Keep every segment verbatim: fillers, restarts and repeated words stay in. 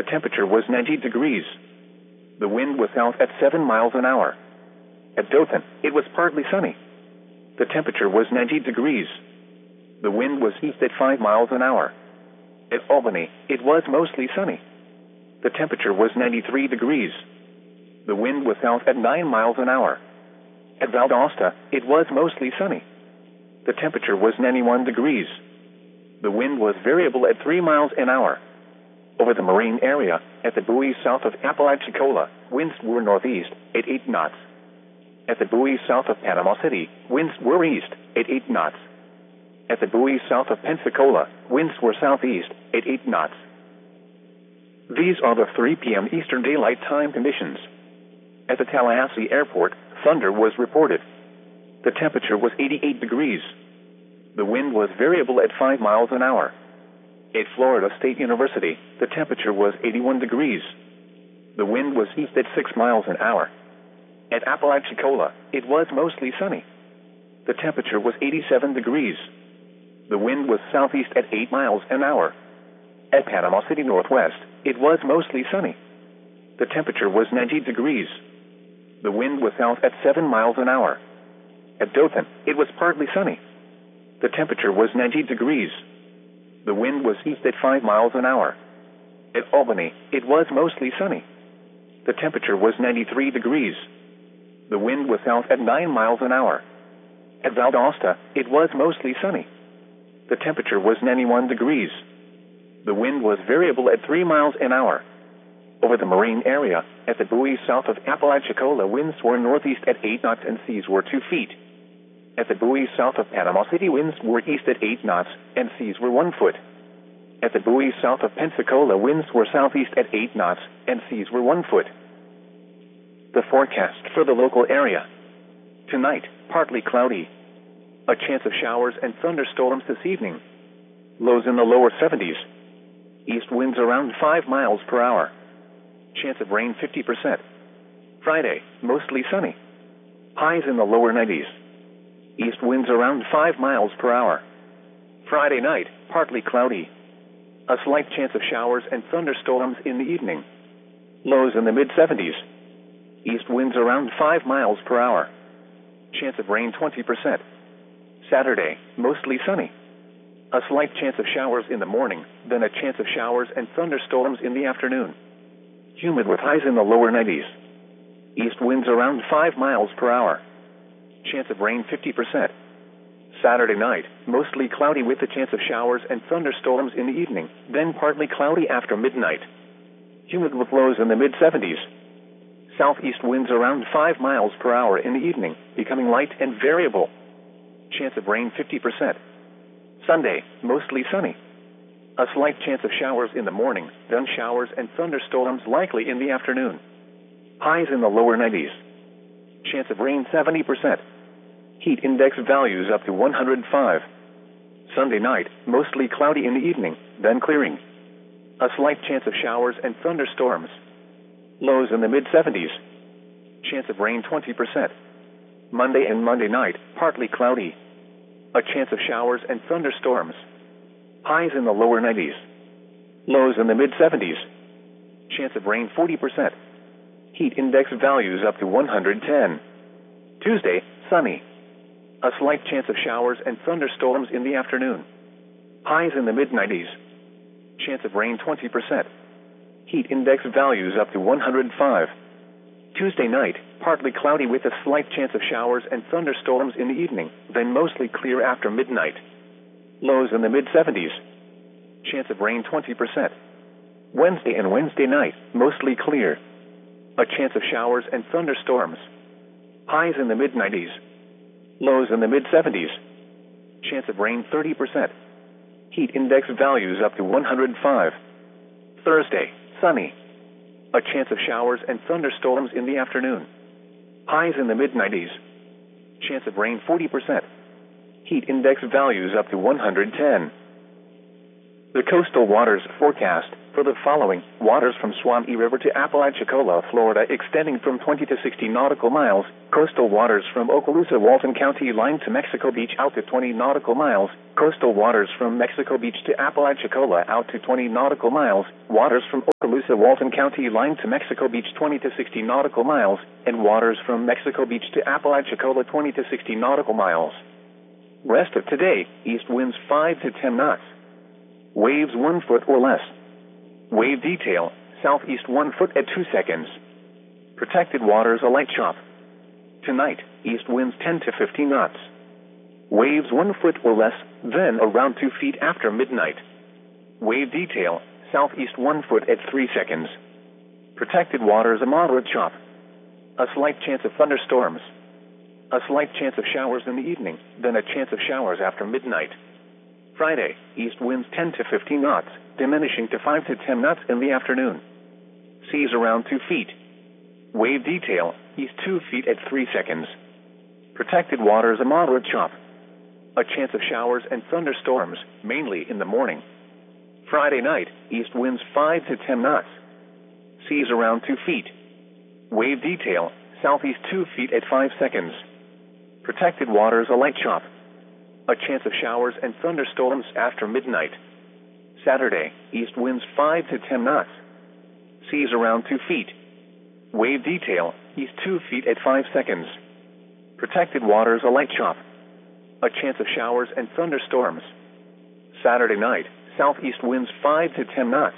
The temperature was ninety degrees. The wind was south at seven miles an hour. At Dothan, it was partly sunny. The temperature was ninety degrees. The wind was east at five miles an hour. At Albany, it was mostly sunny. The temperature was ninety-three degrees. The wind was south at nine miles an hour. At Valdosta, it was mostly sunny. The temperature was ninety-one degrees. The wind was variable at three miles an hour. Over the marine area, at the buoys south of Apalachicola, winds were northeast at eight knots. At the buoys south of Panama City, winds were east at eight knots. At the buoys south of Pensacola, winds were southeast at eight knots. These are the three p m Eastern Daylight Time conditions. At the Tallahassee Airport, thunder was reported. The temperature was eighty-eight degrees. The wind was variable at five miles an hour. At Florida State University, the temperature was eighty-one degrees. The wind was east at six miles an hour. At Apalachicola, it was mostly sunny. The temperature was eighty-seven degrees. The wind was southeast at eight miles an hour. At Panama City Northwest, it was mostly sunny. The temperature was ninety degrees. The wind was south at seven miles an hour. At Dothan, it was partly sunny. The temperature was ninety degrees. The wind was east at five miles an hour. At Albany, it was mostly sunny. The temperature was ninety-three degrees. The wind was south at nine miles an hour. At Valdosta, it was mostly sunny. The temperature was ninety-one degrees. The wind was variable at three miles an hour. Over the marine area, at the buoys south of Apalachicola, winds were northeast at eight knots and seas were two feet. At the buoys south of Panama City, winds were east at eight knots and seas were one foot. At the buoys south of Pensacola, winds were southeast at eight knots and seas were one foot. The forecast for the local area. Tonight, partly cloudy. A chance of showers and thunderstorms this evening. Lows in the lower seventies. East winds around five miles per hour. Chance of rain fifty percent. Friday, mostly sunny. Highs in the lower nineties. East winds around five miles per hour. Friday night, partly cloudy. A slight chance of showers and thunderstorms in the evening. Lows in the mid seventies. East winds around five miles per hour. Chance of rain twenty percent. Saturday, mostly sunny. A slight chance of showers in the morning, then a chance of showers and thunderstorms in the afternoon. Humid with highs in the lower nineties. East winds around five miles per hour. Chance of rain fifty percent. Saturday night, mostly cloudy with a chance of showers and thunderstorms in the evening, then partly cloudy after midnight. Humid with lows in the mid seventies. Southeast winds around five miles per hour in the evening, becoming light and variable. Chance of rain fifty percent. Sunday, mostly sunny. A slight chance of showers in the morning, then showers and thunderstorms likely in the afternoon. Highs in the lower nineties. Chance of rain seventy percent. Heat index values up to one hundred five. Sunday night, mostly cloudy in the evening, then clearing. A slight chance of showers and thunderstorms. Lows in the mid seventies. Chance of rain twenty percent. Monday and Monday night, partly cloudy. A chance of showers and thunderstorms. Highs in the lower nineties. Lows in the mid seventies. Chance of rain forty percent. Heat index values up to one hundred ten. Tuesday, sunny. A slight chance of showers and thunderstorms in the afternoon. Highs in the mid nineties. Chance of rain twenty percent. Heat index values up to one hundred five. Tuesday night, partly cloudy with a slight chance of showers and thunderstorms in the evening, then mostly clear after midnight. Lows in the mid seventies. Chance of rain twenty percent. Wednesday and Wednesday night, mostly clear. A chance of showers and thunderstorms. Highs in the mid nineties. Lows in the mid seventies. Chance of rain thirty percent. Heat index values up to one hundred five. Thursday, sunny. A chance of showers and thunderstorms in the afternoon. Highs in the mid nineties. Chance of rain forty percent. Heat index values up to one hundred ten. The coastal waters forecast for the following: waters from Suwannee River to Apalachicola, Florida, extending from twenty to sixty nautical miles. Coastal waters from Okaloosa, Walton County line to Mexico Beach out to twenty nautical miles. Coastal waters from Mexico Beach to Apalachicola out to twenty nautical miles. Waters from Okaloosa, Walton County line to Mexico Beach twenty to sixty nautical miles. And waters from Mexico Beach to Apalachicola twenty to sixty nautical miles. Rest of today, east winds five to ten knots. Waves one foot or less. Wave detail, southeast one foot at two seconds. Protected waters a light chop. Tonight, east winds ten to fifteen knots. Waves one foot or less, then around two feet after midnight. Wave detail, southeast one foot at three seconds. Protected waters a moderate chop. A slight chance of thunderstorms. A slight chance of showers in the evening, then a chance of showers after midnight. Friday, east winds ten to fifteen knots, diminishing to five to ten knots in the afternoon. Seas around two feet. Wave detail, east two feet at three seconds. Protected waters a moderate chop. A chance of showers and thunderstorms, mainly in the morning. Friday night, east winds five to ten knots. Seas around two feet. Wave detail, southeast two feet at five seconds. Protected waters a light chop. A chance of showers and thunderstorms after midnight. Saturday, east winds five to ten knots. Seas around two feet. Wave detail, east two feet at five seconds. Protected waters a light chop. A chance of showers and thunderstorms. Saturday night, southeast winds five to ten knots.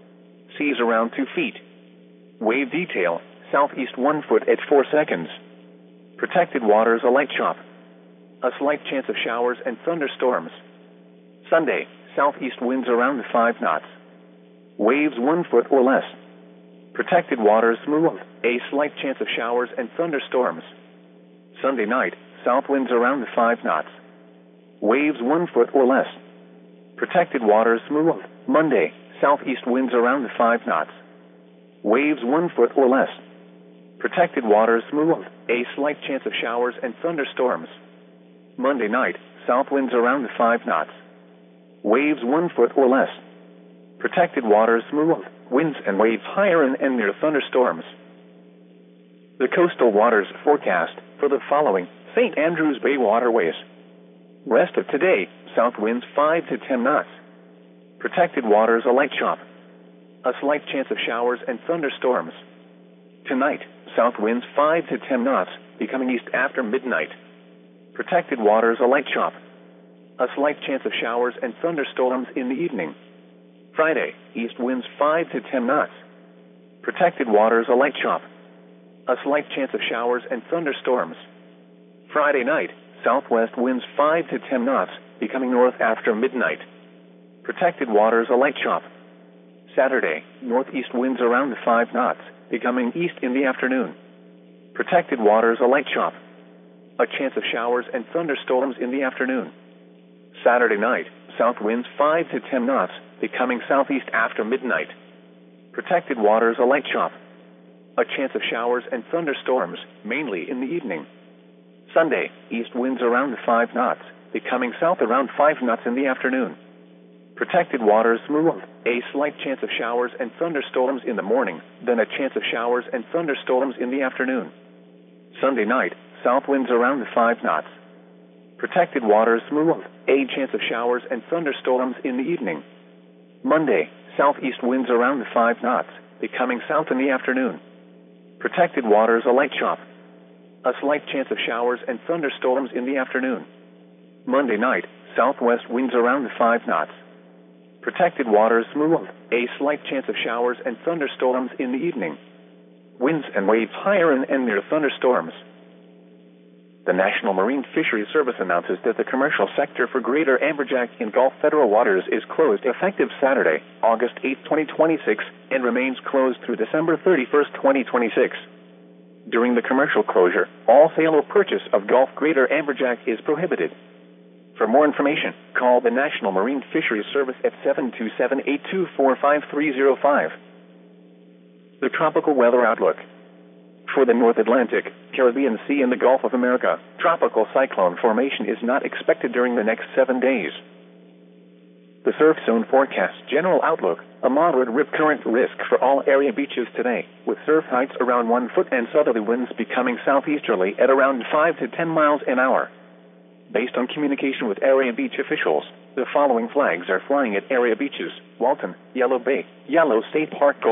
Seas around two feet. Wave detail, southeast one foot at four seconds. Protected waters a light chop. A slight chance of showers and thunderstorms. Sunday, southeast winds around five knots. Waves one foot or less. Protected waters smooth. A slight chance of showers and thunderstorms. Sunday night, south winds around five knots. Waves one foot or less. Protected waters smooth. Monday, southeast winds around five knots. Waves one foot or less. Protected waters smooth. A slight chance of showers and thunderstorms. Monday night, south winds around five knots. Waves one foot or less. Protected waters smooth. Winds and waves higher and, and near thunderstorms. The coastal waters forecast for the following: Saint Andrews Bay waterways. Rest of today, south winds five to ten knots. Protected waters a light chop. A slight chance of showers and thunderstorms. Tonight, south winds five to ten knots, becoming east after midnight. Protected waters a light chop. A slight chance of showers and thunderstorms in the evening. Friday, east winds five to ten knots. Protected waters a light chop. A slight chance of showers and thunderstorms. Friday night, southwest winds five to ten knots, becoming north after midnight. Protected waters a light chop. Saturday, northeast winds around five knots, becoming east in the afternoon. Protected waters a light chop. A chance of showers and thunderstorms in the afternoon. Saturday night, south winds five to ten knots, becoming southeast after midnight. Protected waters a light chop. A chance of showers and thunderstorms, mainly in the evening. Sunday, east winds around five knots, becoming south around five knots in the afternoon. Protected waters smooth. A slight chance of showers and thunderstorms in the morning, then a chance of showers and thunderstorms in the afternoon. Sunday night, south winds around five knots. Protected waters smooth. A chance of showers and thunderstorms in the evening. Monday, southeast winds around five knots, becoming south in the afternoon. Protected waters a light chop. A slight chance of showers and thunderstorms in the afternoon. Monday night, southwest winds around five knots. Protected waters smooth. A slight chance of showers and thunderstorms in the evening. Winds and waves higher and, and near thunderstorms. The National Marine Fisheries Service announces that the commercial sector for greater amberjack in Gulf federal waters is closed effective Saturday, August eighth, twenty twenty-six, and remains closed through December thirty-first, twenty twenty-six. During the commercial closure, all sale or purchase of Gulf greater amberjack is prohibited. For more information, call the National Marine Fisheries Service at seven two seven, eight two four, five three zero five. The tropical weather outlook. For the North Atlantic, Caribbean Sea, and the Gulf of America, tropical cyclone formation is not expected during the next seven days. The surf zone forecasts general outlook, a moderate rip current risk for all area beaches today, with surf heights around one foot and southerly winds becoming southeasterly at around five to ten miles an hour. Based on communication with area beach officials, the following flags are flying at area beaches: Walton, Yellow Bay, Yellow State Park,